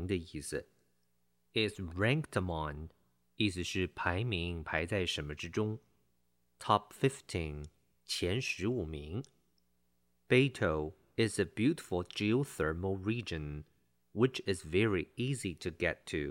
名的意思。Is ranked among 意思是排名排在什么之中。Top 15前15名。Beito is a beautiful geothermal region, which is very easy to get to.